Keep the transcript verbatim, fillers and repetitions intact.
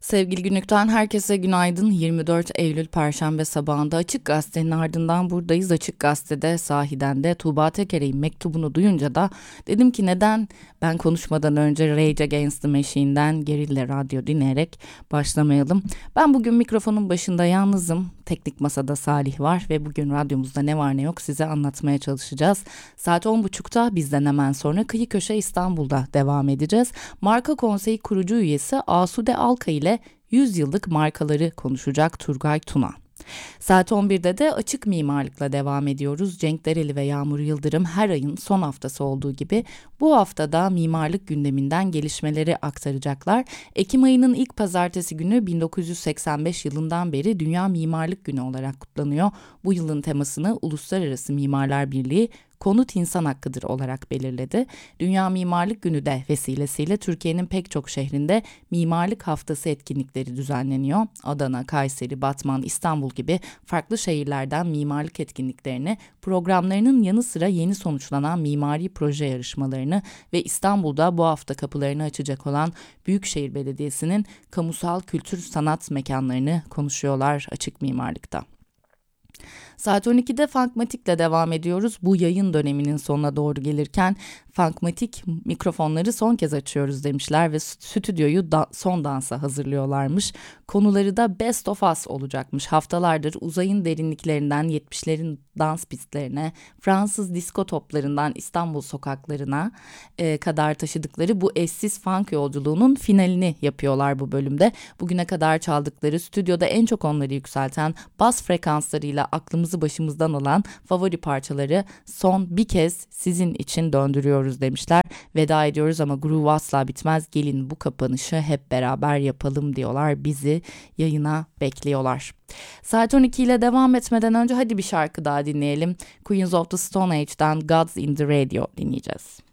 Sevgili Günlük'ten herkese günaydın. yirmi dört Eylül Perşembe sabahında Açık Gazete'nin ardından buradayız. Açık Gazete'de sahiden de Tuğba Teker'in mektubunu duyunca da dedim ki neden ben konuşmadan önce Rage Against the Machine'den Gerilla Radyo dinleyerek başlamayalım. Ben bugün mikrofonun başında yalnızım. Teknik masada Salih var ve bugün radyomuzda ne var ne yok size anlatmaya çalışacağız. Saat on buçukta bizden hemen sonra Kıyı Köşe İstanbul'da devam edeceğiz. Marka Konseyi kurucu üyesi Asude Alka ile yüz yıllık markaları konuşacak Turgay Tuna. Saat on birde de açık mimarlıkla devam ediyoruz. Cenk Dereli ve Yağmur Yıldırım her ayın son haftası olduğu gibi bu haftada mimarlık gündeminden gelişmeleri aktaracaklar. Ekim ayının ilk pazartesi günü bin dokuz yüz seksen beş yılından beri Dünya Mimarlık Günü olarak kutlanıyor. Bu yılın temasını Uluslararası Mimarlar Birliği konut insan hakkıdır olarak belirledi. Dünya Mimarlık Günü de vesilesiyle Türkiye'nin pek çok şehrinde mimarlık haftası etkinlikleri düzenleniyor. Adana, Kayseri, Batman, İstanbul gibi farklı şehirlerden mimarlık etkinliklerini, programlarının yanı sıra yeni sonuçlanan mimari proje yarışmalarını ve İstanbul'da bu hafta kapılarını açacak olan Büyükşehir Belediyesi'nin kamusal kültür sanat mekanlarını konuşuyorlar açık mimarlıkta. Saat on ikide Funkmatik'le devam ediyoruz. Bu yayın döneminin sonuna doğru gelirken Funkmatik mikrofonları son kez açıyoruz demişler ve stüdyoyu da son dansa hazırlıyorlarmış. Konuları da Best of Us olacakmış. Haftalardır uzayın derinliklerinden yetmişlerin dans pistlerine, Fransız disko toplarından İstanbul sokaklarına e, kadar taşıdıkları bu eşsiz funk yolculuğunun finalini yapıyorlar bu bölümde. Bugüne kadar çaldıkları, stüdyoda en çok onları yükselten bas frekanslarıyla aklımızı başımızdan alan favori parçaları son bir kez sizin için döndürüyoruz demişler. Veda ediyoruz ama groove asla bitmez. Gelin bu kapanışı hep beraber yapalım diyorlar. Bizi yayına bekliyorlar. Saat on iki ile devam etmeden önce hadi bir şarkı daha dinleyelim. Queens of the Stone Age'den Gods in the Radio dinleyeceğiz.